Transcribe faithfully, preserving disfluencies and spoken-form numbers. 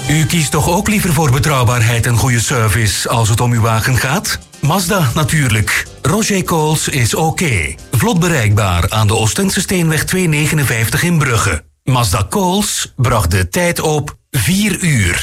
U kiest toch ook liever voor betrouwbaarheid en goede service als het om uw wagen gaat? Mazda natuurlijk. Roger Coles is oké. Okay. Vlot bereikbaar aan de Oostense Steenweg tweehonderdnegenenvijftig in Brugge. Mazda Coles bracht de tijd op vier uur.